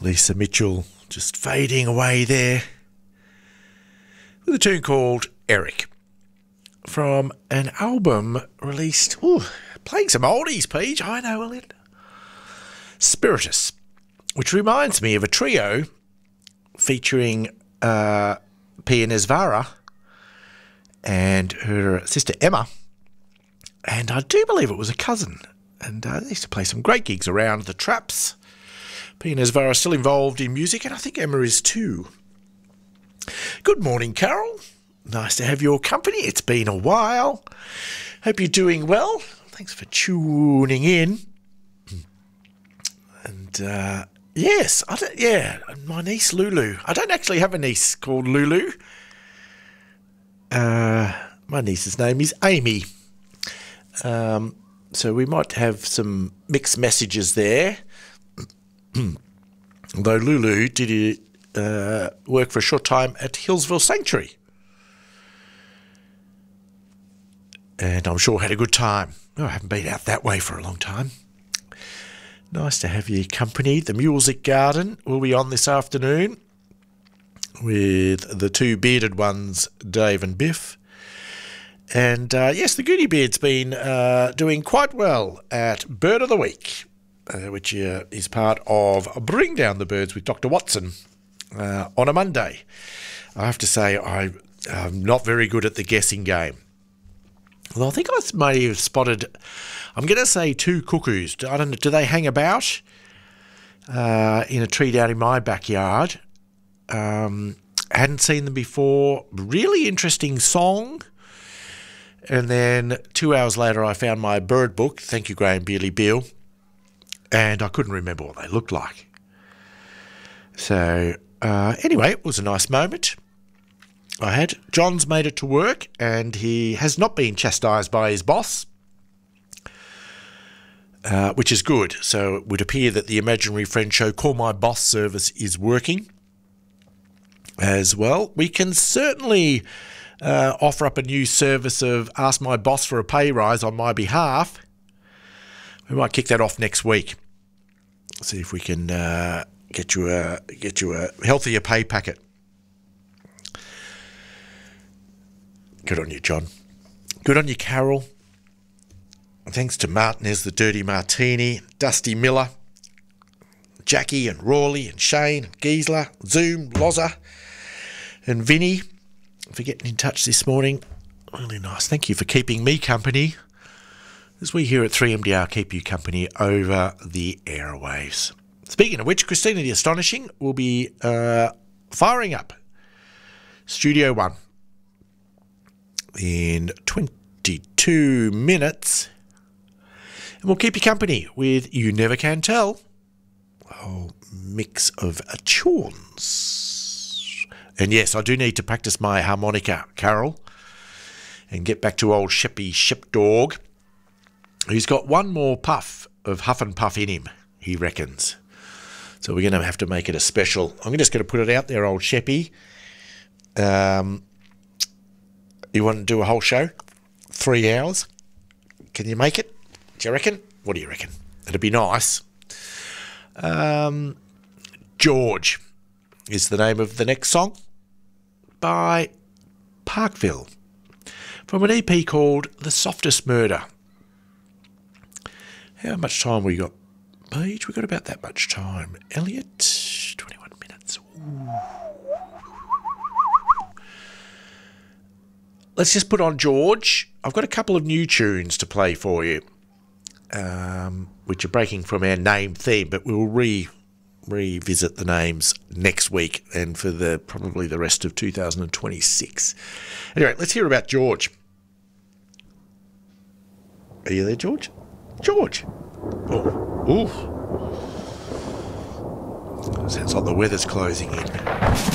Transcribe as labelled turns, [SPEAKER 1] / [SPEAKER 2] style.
[SPEAKER 1] Lisa Mitchell just fading away there with a tune called Eric from an album released, playing some oldies, Peach, I know, Elliot. Spiritus, which reminds me of a trio featuring Pia Nesvara and her sister Emma, and I do believe it was a cousin, and they used to play some great gigs around the traps. Pia Nesvara is still involved in music, and I think Emma is too. Good morning, Carol. Nice to have your company. It's been a while. Hope you're doing well. Thanks for tuning in. And yes, my niece Lulu. I don't actually have a niece called Lulu. My niece's name is Amy. So we might have some mixed messages there. Although Lulu did work for a short time at Hillsville Sanctuary. And I'm sure had a good time. I haven't been out that way for a long time. Nice to have your company. The Music Garden will be on this afternoon with the two bearded ones, Dave and Biff. And yes, the Goody Beard's been doing quite well at Bird of the Week, which is part of Bring Down the Birds with Dr. Watson on a Monday. I have to say I'm not very good at the guessing game. Well, I think I may have spotted, I'm going to say 2 cuckoos. I don't know, do they hang about in a tree down in my backyard? Hadn't seen them before. Really interesting song. And then 2 hours later, I found my bird book. Thank you, Graham Beerley Beale. And I couldn't remember what they looked like. So anyway, it was a nice moment. John's made it to work, and he has not been chastised by his boss, which is good. So it would appear that the imaginary friend show Call My Boss service is working as well. We can certainly offer up a new service of Ask My Boss for a pay rise on my behalf. We might kick that off next week. See if we can get you a healthier pay packet. Good on you, John. Good on you, Carol. Thanks to Martinez, the Dirty Martini, Dusty Miller, Jackie and Rawley and Shane and Giesler, Zoom, Loza and Vinny for getting in touch this morning. Really nice. Thank you for keeping me company as we here at 3MDR keep you company over the airwaves. Speaking of which, Christina the Astonishing will be firing up Studio One in 22 minutes, and we'll keep you company with You Never Can Tell, a whole mix of tunes. And yes, I do need to practice my harmonica, Carol, and get back to old Sheppy Shepdog, who's got one more puff of Huff and Puff in him, he reckons. So we're going to have to make it a special. I'm just going to put it out there, old Sheppy. You want to do a whole show? 3 hours? Can you make it? Do you reckon? What do you reckon? It'd be nice. George is the name of the next song by Parkville from an EP called The Softest Murder. How much time we got, Paige? We got about that much time. Elliot, 21 minutes. Ooh. Let's just put on George. I've got a couple of new tunes to play for you, which are breaking from our name theme, but we'll revisit the names next week and for probably the rest of 2026. Anyway, let's hear about George. Are you there, George? George! Oh, oof. Sounds like the weather's closing in.